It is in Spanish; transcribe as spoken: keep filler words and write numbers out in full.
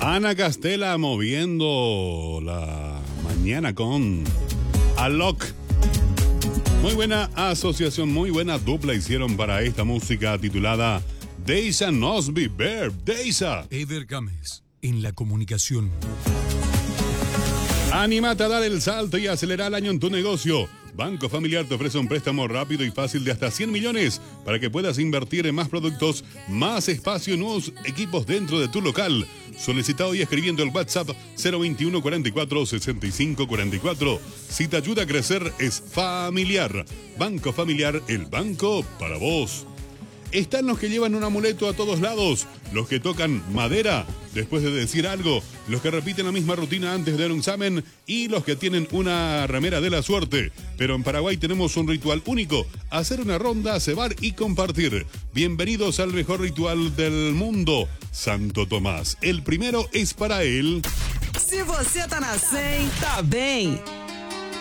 Ana Castela moviendo la mañana con Alok. Muy buena asociación, muy buena dupla hicieron para esta música titulada Deisa Nosby Bear. Deisa. Eder Gámez, en la comunicación. Anímate a dar el salto y acelerar el año en tu negocio. Banco Familiar te ofrece un préstamo rápido y fácil de hasta cien millones para que puedas invertir en más productos, más espacio y nuevos equipos dentro de tu local. Solicita hoy escribiendo el WhatsApp cero veintiuno cuarenta y cuatro sesenta y cinco cuarenta y cuatro. Si te ayuda a crecer, es Familiar. Banco Familiar, el banco para vos. Están los que llevan un amuleto a todos lados, los que tocan madera después de decir algo, los que repiten la misma rutina antes de dar un examen y los que tienen una remera de la suerte. Pero en Paraguay tenemos un ritual único: hacer una ronda, cebar y compartir. Bienvenidos al mejor ritual del mundo, Santo Tomás. El primero es para él. Si você tá na cem, tá bem.